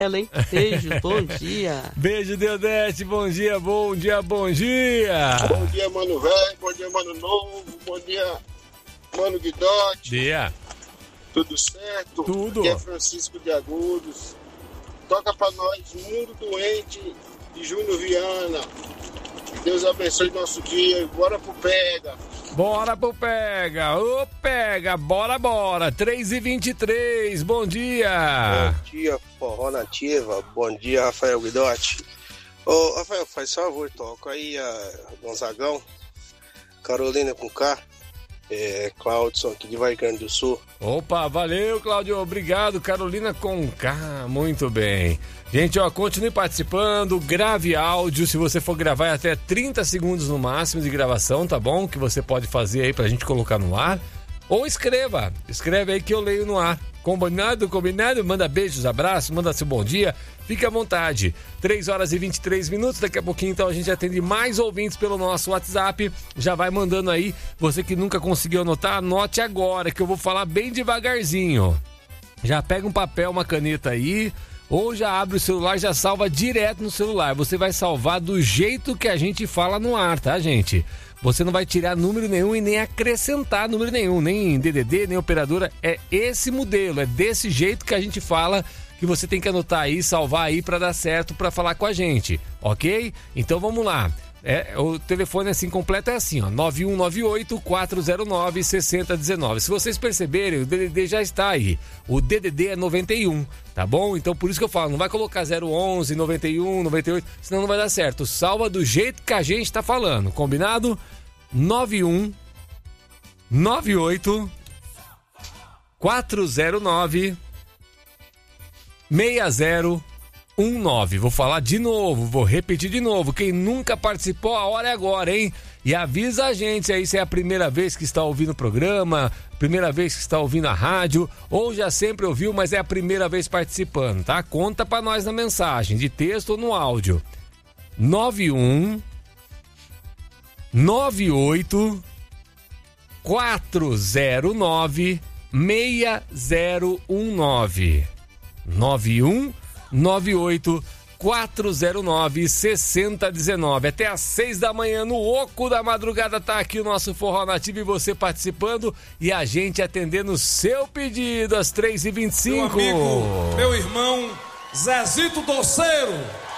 ela, hein? Beijo, bom dia. Beijo, Deodete, bom dia, bom dia, bom dia. Bom dia, mano velho, bom dia, mano novo, bom dia, mano Guidote. Dia. Tudo certo? Tudo. Aqui é Francisco de Agudos. Toca pra nós, Mundo Doente, de Júnior Viana. Deus abençoe nosso dia. Bora pro Pega. Bora pro Pega. Ô, Pega, bora. 3h23, bom dia. Bom dia, Forró Nativa. Bom dia, Rafael Guidotti. Ô, Rafael, faz favor, toca aí a Gonzagão, Carolina com K. Claudson aqui de Vai Grande do Sul. Opa, valeu, Cláudio, obrigado. Carolina com K, muito bem. Gente, ó, continue participando, grave áudio, se você for gravar é até 30 segundos no máximo de gravação, tá bom? Que você pode fazer aí pra gente colocar no ar. Ou escreve aí que eu leio no ar. Combinado? Manda beijos, abraços, manda seu bom dia. Fique à vontade. 3h23, daqui a pouquinho então a gente atende mais ouvintes pelo nosso WhatsApp. Já vai mandando aí, você que nunca conseguiu anotar, anote agora que eu vou falar bem devagarzinho. Já pega um papel, uma caneta aí, ou já abre o celular, já salva direto no celular. Você vai salvar do jeito que a gente fala no ar, tá, gente? Você não vai tirar número nenhum e nem acrescentar número nenhum, nem DDD, nem operadora. É esse modelo, é desse jeito que a gente fala, que você tem que anotar aí, salvar aí pra dar certo, pra falar com a gente, ok? Então vamos lá. O telefone assim completo é assim, ó, 9198-409-6019. Se vocês perceberem, o DDD já está aí. O DDD é 91, tá bom? Então por isso que eu falo, não vai colocar 011, 91, 98, senão não vai dar certo. Salva do jeito que a gente tá falando, combinado? 91 98 409 6019. Vou falar de novo, vou repetir de novo. Quem nunca participou, a hora é agora, hein? E avisa a gente aí se é a primeira vez que está ouvindo o programa, primeira vez que está ouvindo a rádio, ou já sempre ouviu, mas é a primeira vez participando, tá? Conta pra nós na mensagem, de texto ou no áudio. 91 98 409 6019. 91 98 409 6019. Até às 6 da manhã, no oco da madrugada, tá aqui o nosso Forró Nativo e você participando e a gente atendendo o seu pedido às 3h25. Meu amigo, meu irmão Zezito Doceiro.